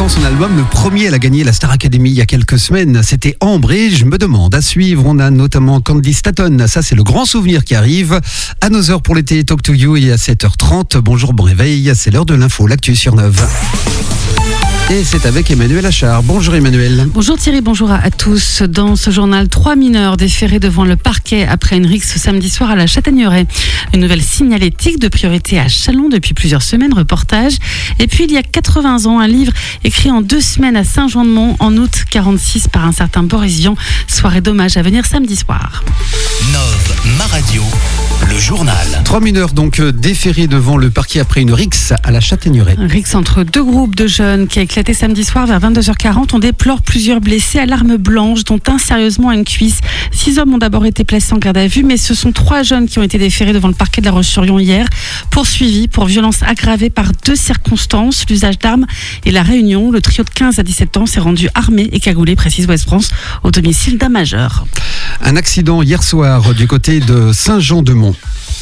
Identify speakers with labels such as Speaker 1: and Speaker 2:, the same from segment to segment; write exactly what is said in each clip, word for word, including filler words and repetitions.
Speaker 1: entend son album, le premier, elle a gagné la Star Academy il y a quelques semaines. C'était Ambre et je me demande. À suivre, on a notamment Candy Staton. Ça, c'est le grand souvenir qui arrive. À nos heures pour l'été, Talk to You et à sept heures trente. Bonjour, bon réveil. C'est l'heure de l'info, l'actu sur Neuve. Et c'est avec Emmanuel Achard. Bonjour Emmanuel.
Speaker 2: Bonjour Thierry, bonjour à, à tous. Dans ce journal, trois mineurs déférés devant le parquet après une rixe samedi soir à la Châtaigneraie. Une nouvelle signalétique de priorité à Châlons depuis plusieurs semaines, reportage. Et puis il y a quatre-vingts ans, un livre écrit en deux semaines à Saint-Jean-de-Mont en août quarante-six par un certain Boris Vian. Soirée d'hommage à venir samedi soir.
Speaker 3: Neuve, ma radio, le journal.
Speaker 1: Trois mineurs donc déférés devant le parquet après une rixe à la Châtaigneraie.
Speaker 2: Un rixe entre deux groupes de jeunes qui a éclaté samedi soir vers vingt-deux heures quarante. On déplore plusieurs blessés à l'arme blanche, dont un sérieusement à une cuisse. Six hommes ont d'abord été placés en garde à vue, mais ce sont trois jeunes qui ont été déférés devant le parquet de La Roche-sur-Yon hier, poursuivis pour violence aggravée par deux circonstances, l'usage d'armes et la réunion. Le trio de quinze à dix-sept ans s'est rendu armé et cagoulé, précise Ouest France, au domicile d'un majeur.
Speaker 1: Un accident hier soir du côté de Saint-Jean-de-Mont.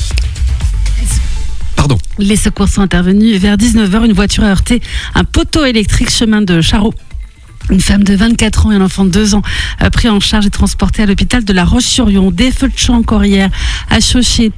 Speaker 1: Pardon.
Speaker 2: Les secours sont intervenus vers dix-neuf heures. Une voiture a heurté un poteau électrique chemin de Charroux. Une femme de vingt-quatre ans et un enfant de deux ans pris en charge et transporté à l'hôpital de La Roche-sur-Yon. Des feux de champ encore hier à Chauchet,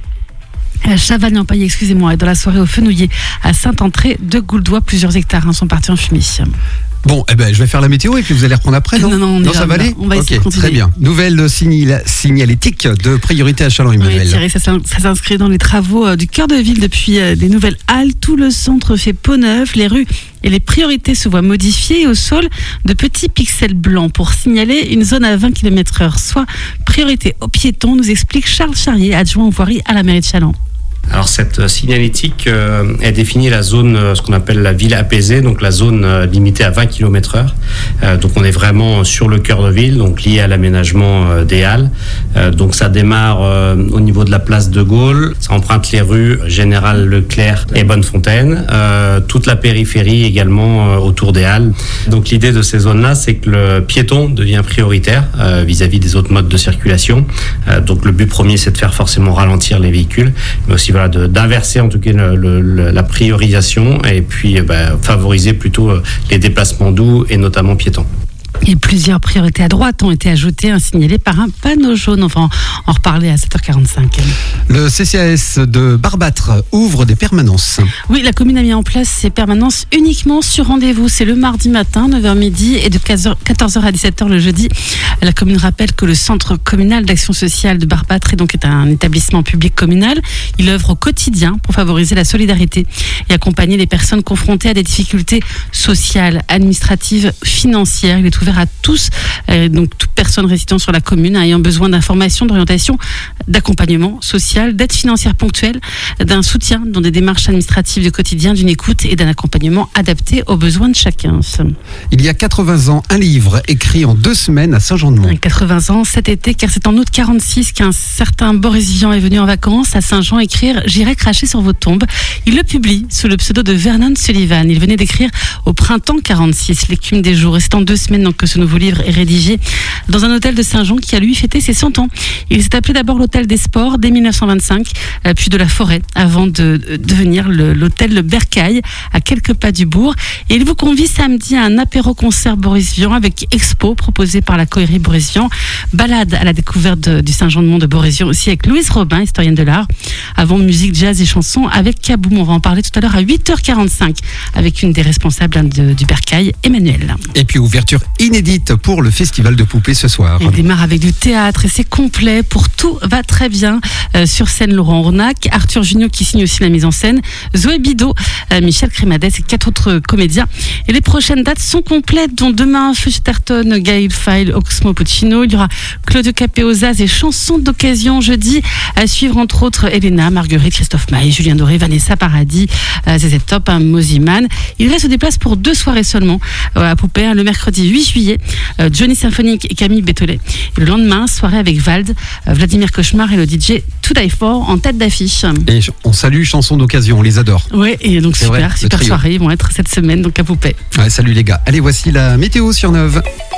Speaker 2: à Chavagne-en-Paillé, excusez-moi, et dans la soirée au Fenouillet à Saint-André de Gouldois. Plusieurs hectares hein, sont partis en fumée.
Speaker 1: Bon, eh ben, je vais faire la météo et puis vous allez reprendre après, non?
Speaker 2: Non, non, on
Speaker 1: non
Speaker 2: ira,
Speaker 1: ça va aller.
Speaker 2: On va essayer
Speaker 1: Ok,
Speaker 2: de continuer.
Speaker 1: très bien. Nouvelle signal- signalétique de priorité à Châlons-Emmanuel.
Speaker 2: Oui, Thierry, ça, s'in- ça s'inscrit dans les travaux euh, du cœur de ville depuis euh, des nouvelles halles. Tout le centre fait peau neuve. Les rues et les priorités se voient modifiées. Et au sol, de petits pixels blancs pour signaler une zone à vingt kilomètres heure, soit priorité aux piétons, nous explique Charles Charrier, adjoint aux voiries à la mairie de Châlons.
Speaker 4: Alors cette signalétique euh, est définie la zone, euh, ce qu'on appelle la ville apaisée, donc la zone euh, limitée à vingt kilomètres heure. Euh, donc on est vraiment sur le cœur de ville, donc lié à l'aménagement euh, des halles. Euh, donc ça démarre euh, au niveau de la place de Gaulle, ça emprunte les rues Général Leclerc et Bonnefontaine, euh, toute la périphérie également euh, autour des halles. Donc l'idée de ces zones-là, c'est que le piéton devient prioritaire euh, vis-à-vis des autres modes de circulation. Euh, donc le but premier, c'est de faire forcément ralentir les véhicules, mais aussi voilà, de, d'inverser en tout cas le, le, la priorisation et puis bah, favoriser plutôt les déplacements doux et notamment piétons.
Speaker 2: Et plusieurs priorités à droite ont été ajoutées, hein, signalées par un panneau jaune. On va en, en reparler à sept heures quarante-cinq.
Speaker 1: Le C C A S de Barbâtre ouvre des permanences.
Speaker 2: Oui, la commune a mis en place ces permanences uniquement sur rendez-vous. C'est le mardi matin, neuf heures midi, et de quatorze heures à dix-sept heures le jeudi. La commune rappelle que le centre communal d'action sociale de Barbâtre est donc est un établissement public communal. Il œuvre au quotidien pour favoriser la solidarité et accompagner les personnes confrontées à des difficultés sociales, administratives, financières. Il est ouvert à tous, euh, donc toute personne résidant sur la commune, hein, ayant besoin d'informations, d'orientation, d'accompagnement social, d'aide financière ponctuelle, d'un soutien dans des démarches administratives du quotidien, d'une écoute et d'un accompagnement adapté aux besoins de chacun.
Speaker 1: Il y a quatre-vingts ans, un livre écrit en deux semaines à Saint-Jean-de-Mont.
Speaker 2: quatre-vingts ans cet été, car c'est en août quarante-six qu'un certain Boris Vian est venu en vacances à Saint-Jean écrire « J'irai cracher sur vos tombes ». Il le publie sous le pseudo de Vernon Sullivan. Il venait d'écrire au printemps quarante-six, L'écume des jours. Et c'est en deux semaines donc, que ce nouveau livre est rédigé dans un hôtel de Saint-Jean qui a lui fêté ses cent ans. Il s'est appelé d'abord l'hôtel des Sports dès mille neuf cent vingt-cinq, euh, puis de la Forêt, avant de, de devenir le, l'hôtel Le Bercail, à quelques pas du bourg. Et il vous convie samedi à un apéro-concert Boris Vian avec expo proposé par la Cohérie Boris Vian, balade à la découverte de, du Saint-Jean-de-Mont de Boris Vian aussi avec Louise Robin, historienne de l'art, avant musique, jazz et chansons avec Kaboom. On va en parler tout à l'heure à huit heures quarante-cinq avec une des responsables de, du Bercail, Emmanuel.
Speaker 1: Et puis ouverture inédite pour le festival de poupées ce soir.
Speaker 2: Il démarre avec du théâtre et c'est complet pour Tout va très bien. Euh, sur scène, Laurent Ornac, Arthur Junio qui signe aussi la mise en scène, Zoé Bidot, euh, Michel Crémadès et quatre autres comédiens. Et les prochaines dates sont complètes, dont demain, Feu Chatterton, Gaël File, Oxmo Puccino. Il y aura Claude Capéozaz et chansons d'occasion jeudi. À suivre entre autres Elena, Marguerite, Christophe Maé, Julien Doré, Vanessa Paradis, euh, Z Z Top, hein, Moziman. Il reste des places pour deux soirées seulement euh, à Poupée, hein, le mercredi huit juillet. Euh, Johnny Symphonique et Camille Bétollet. Et le lendemain, soirée avec Vald, euh, Vladimir Cauchemar et le D J To Die For en tête d'affiche.
Speaker 1: Et on salue Chansons d'occasion, on les adore.
Speaker 2: Oui, et donc
Speaker 1: C'est
Speaker 2: super,
Speaker 1: vrai,
Speaker 2: super soirée. Ils vont être cette semaine donc à Poupée.
Speaker 1: Ouais, salut les gars. Allez, voici la météo sur Neuve.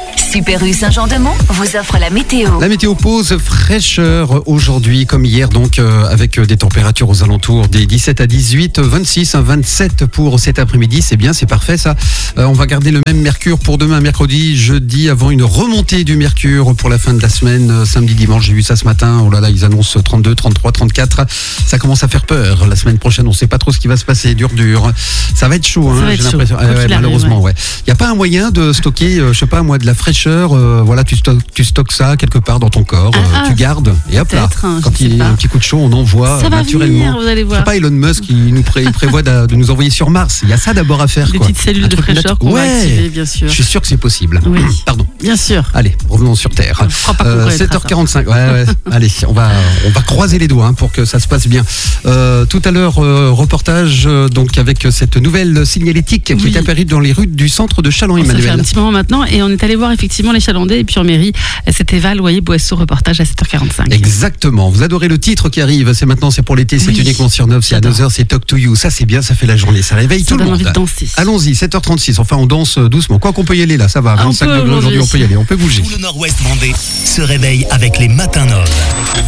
Speaker 5: Super U Saint-Jean-de-Mont vous offre la météo.
Speaker 1: La météo pause fraîcheur aujourd'hui comme hier, donc euh, avec des températures aux alentours des dix-sept à dix-huit, vingt-six à vingt-sept pour cet après-midi. C'est bien, c'est parfait ça. Euh, on va garder le même mercure pour demain, mercredi, jeudi, avant une remontée du mercure pour la fin de la semaine, euh, samedi, dimanche. J'ai vu ça ce matin. Oh là là, ils annoncent trente-deux, trente-trois, trente-quatre. Ça commence à faire peur. La semaine prochaine, on ne sait pas trop ce qui va se passer. Dur, dur. Ça va être chaud, hein,
Speaker 2: va être
Speaker 1: j'ai
Speaker 2: chaud.
Speaker 1: l'impression.
Speaker 2: Quoi
Speaker 1: Ah ouais,
Speaker 2: qu'il
Speaker 1: malheureusement,
Speaker 2: arrive,
Speaker 1: ouais. Il n'y a pas un moyen de stocker, euh, je sais pas moi, de la fraîcheur. Euh, voilà, tu stockes, tu stockes ça quelque part dans ton corps,
Speaker 2: Ah,
Speaker 1: euh,
Speaker 2: ah,
Speaker 1: tu gardes et hop là.
Speaker 2: peut-être, hein,
Speaker 1: Quand
Speaker 2: je sais
Speaker 1: il y a
Speaker 2: pas.
Speaker 1: un petit coup de chaud, on envoie
Speaker 2: Ça
Speaker 1: euh,
Speaker 2: va
Speaker 1: naturellement.
Speaker 2: venir, vous allez
Speaker 1: Je
Speaker 2: voir.
Speaker 1: sais pas, Elon Musk, il nous pré- prévoit de, de nous envoyer sur Mars. Il y a ça d'abord à faire.
Speaker 2: Des
Speaker 1: quoi.
Speaker 2: petites cellules
Speaker 1: Un
Speaker 2: de
Speaker 1: truc
Speaker 2: fraîcheur
Speaker 1: nat-
Speaker 2: qu'on va
Speaker 1: Ouais.
Speaker 2: activer, bien sûr.
Speaker 1: Je suis sûr que c'est possible.
Speaker 2: Oui.
Speaker 1: Pardon.
Speaker 2: Bien sûr.
Speaker 1: Allez, revenons sur Terre.
Speaker 2: Je crois pas qu'on connaîtra
Speaker 1: sept heures quarante-cinq. Ouais, ouais. Allez, on va, on va croiser les doigts hein, pour que ça se passe bien. Euh, tout à l'heure, euh, reportage euh, donc avec cette nouvelle signalétique qui
Speaker 2: Oui.
Speaker 1: est apparue dans les rues du centre de Châlons,
Speaker 2: Ça fait un
Speaker 1: Emmanuel.
Speaker 2: petit moment maintenant et on est allé voir effectivement les Chalandais et puis en mairie, c'était Val, Loyer, Boisseau, reportage à sept heures quarante-cinq.
Speaker 1: Exactement. Vous adorez le titre qui arrive. C'est maintenant, c'est pour l'été, c'est
Speaker 2: Oui.
Speaker 1: uniquement sur neuf. C'est à
Speaker 2: J'adore.
Speaker 1: neuf heures, c'est Talk to You. Ça, c'est bien, ça fait la journée. Ça réveille
Speaker 2: Ça
Speaker 1: tout le
Speaker 2: donne
Speaker 1: monde.
Speaker 2: envie de danser.
Speaker 1: Allons-y, sept heures trente-six. Enfin, on danse euh, doucement. Quoi qu'on peut y aller là, ça va.
Speaker 2: Ah, on
Speaker 1: vingt-cinq
Speaker 2: peut
Speaker 1: degrés aujourd'hui, on peut y aller. On peut bouger.
Speaker 3: Tout le Nord-Ouest Vendée se réveille avec les matins Nord.